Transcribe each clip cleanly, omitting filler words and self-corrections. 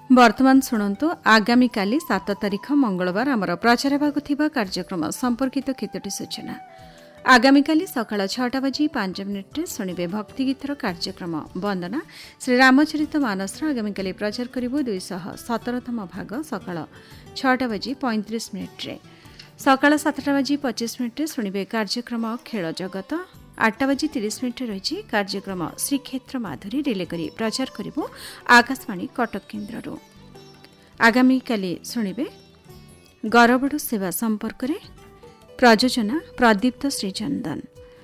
वर्तमान शुणु आगामी काली 7 तारिख मंगलवार आमर प्रचार होगा कार्यक्रम संपर्कित केतोटी सूचना। आगामी काली सकाळ 6:05 शुणे भक्ति गीतर कार्यक्रम वंदना श्री रामचरित मानस आगामी काली प्रचार करिबो 217तम भाग सकाळ 6:35 सकाळ 7:25 शुणे कार्यक्रम खेल जगत 8:30 रही कार्यक्रम श्रीक्षेत्र माधुरी रिले करी प्रचार करिबो आकाशवाणी कटक केन्द्र। आगामी काली शुणे गौरबड़ सेवा संपर्क में प्रयोजना प्रदीप्त श्रीचंदन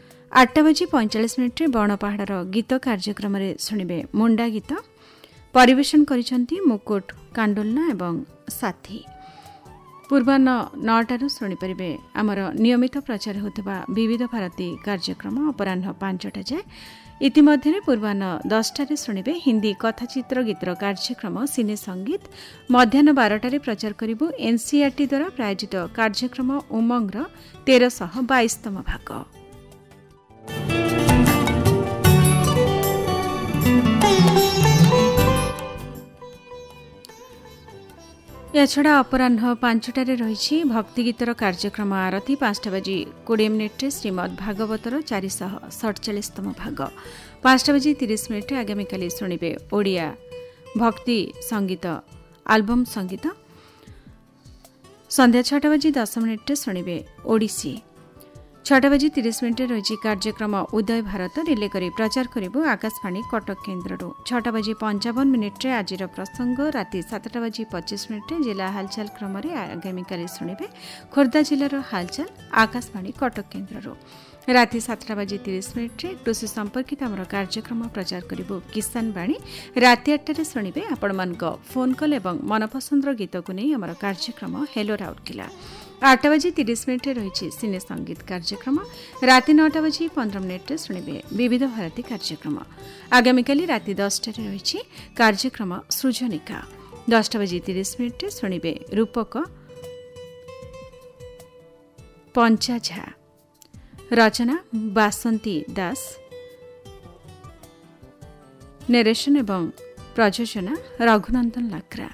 8:45 बणपहाड़ गीत कार्यक्रम शुणे मुंडा गीत परिवेशन करिसेंती मुकुट कांडोलना एवं साथी। पूर्वाह्न 9 शुणिपारे आमर नियमित प्रचार होता विविध भारती कार्यक्रम अपराह्न 5टा जाए। इतिमध्य पूर्वाह्न 10टारे शुणे हिंदी कथाचित्र गीतर कार्यक्रम सिने संगीत मध्याह्न 12टारे प्रचार करिबो एनसीईआरटी द्वारा प्रायोजित कार्यक्रम उमंगर 1322तम भाग। याछड़ा अपराह्न 5टारे रही भक्ति गीतर कार्यक्रम आरती 5:20 श्रीमद् भागवतर 447तम भाग। 5:30 आगामी काली शुणे ओडिया भक्ति संगीत आल्बम संगीत। संध्या 6:10 शुणे ओडिसी। 6:30 रही कार्यक्रम उदय भारत रिले करी प्रचार करिबो आकाशवाणी कटक केन्द्र। 6:55 आज प्रसंग राति 7:25 जिला हालचाल क्रम आगामी काली शुणे खोर्धा जिलार हालचाल आकाशवाणी कटक केन्द्र। राति 7:30 कृषि संपर्कित आमर कार्यक्रम प्रचार करिबो किसान बाणी। राति 8टारे शुणे आपण मानक फोन कॉल एवं मनपसंदर गीत को नहीं आमर कार्यक्रम हेलो राउरकेला। 8:30 रही सिने संगीत कार्यक्रम। राति 9:15 शुणे विविध भारती कार्यक्रम। आगामी काली राति 10टारे रही कार्यक्रम सृजनिका। 10:30 शुणे रूपक पंचा झा रचना बासंती दास नेरेशन एवं प्रयोजना रघुनंदन लाक्रा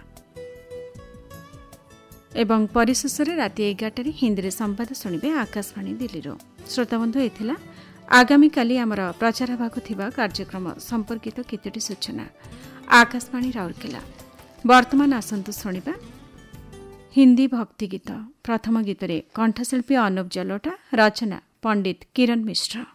एवं परिशेष राति 11टारे हिंदी संवाद शुणे आकाशवाणी दिल्ली। श्रोताबंधु एथिला आगामी काली आमर प्रचार होगा कार्यक्रम संपर्कित केतोटी सूचना। आकाशवाणी राउरकेला। वर्तमान आसंतु शुणिबा हिंदी भक्ति गीत। प्रथम गीतरे कंठशिल्पी अनुप जलोटा रचना पंडित किरण मिश्र।